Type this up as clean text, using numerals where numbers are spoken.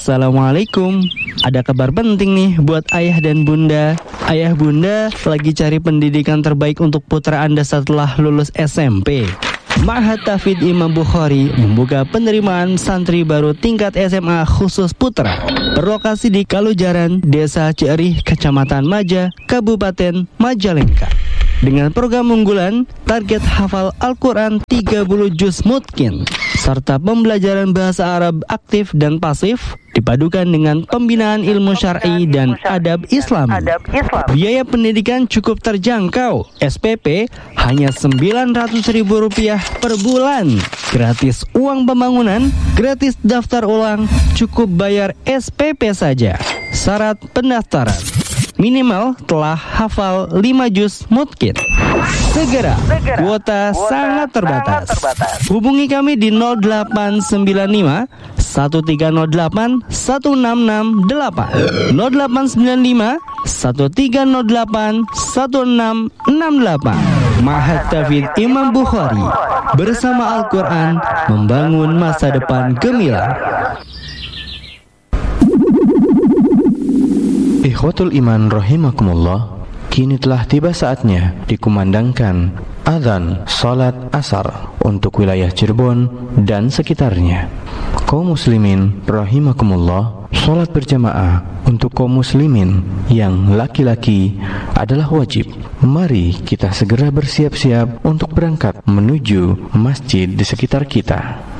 Assalamualaikum. Ada kabar penting nih buat ayah dan bunda. Ayah bunda lagi cari pendidikan terbaik untuk putra Anda setelah lulus SMP. Ma'had Tahfidz Imam Bukhari membuka penerimaan santri baru tingkat SMA khusus putra. Berlokasi di Kalujaran, Desa Ciarih, Kecamatan Maja, Kabupaten Majalengka. Dengan program unggulan, target hafal Al-Quran 30 juz mutkin, serta pembelajaran bahasa Arab aktif dan pasif, dipadukan dengan pembinaan ilmu syar'i dan adab Islam. Biaya pendidikan cukup terjangkau. SPP hanya Rp900.000 per bulan. Gratis uang pembangunan, gratis daftar ulang, cukup bayar SPP saja. Syarat pendaftaran: minimal telah hafal 5 juz mutkin. Segera, kuota sangat terbatas. Hubungi kami di 0895 1308 1668, 0895 1308 1668. Ma'had Tahfidz Imam Bukhari, bersama Al-Quran membangun masa depan gemilang. Ikhwatul iman rahimakumullah, kini telah tiba saatnya dikumandangkan azan salat asar untuk wilayah Cirebon dan sekitarnya. Kaum muslimin rahimakumullah, salat berjamaah untuk kaum muslimin yang laki-laki adalah wajib. Mari kita segera bersiap-siap untuk berangkat menuju masjid di sekitar kita.